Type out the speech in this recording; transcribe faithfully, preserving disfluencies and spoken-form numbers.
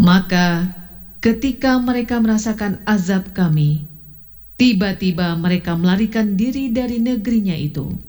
Maka ketika mereka merasakan azab kami, tiba-tiba mereka melarikan diri dari negerinya itu.